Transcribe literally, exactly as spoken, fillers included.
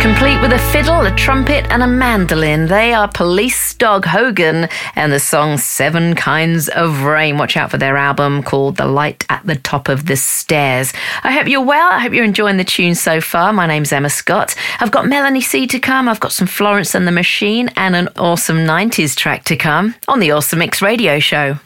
complete with a fiddle, a trumpet and a mandolin. They are Police Dog Hogan and the song Seven Kinds of Rain. Watch out for their album called The Light at the Top of the Stairs. I hope you're well. I hope you're enjoying the tune so far. My name's Emma Scott. I've got Melanie C to come. I've got some Florence and the Machine and an awesome nineties track to come on the Awesome Mix Radio Show.